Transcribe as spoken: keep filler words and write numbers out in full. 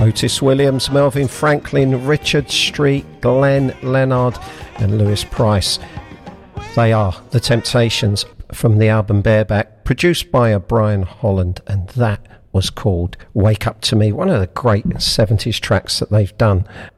Otis Williams, Melvin Franklin, Richard Street, Glenn Leonard and Lewis Price. They are The Temptations from the album Bareback, produced by a Brian Holland, and that was called Wake Up To Me, one of the great seventies tracks that they've done.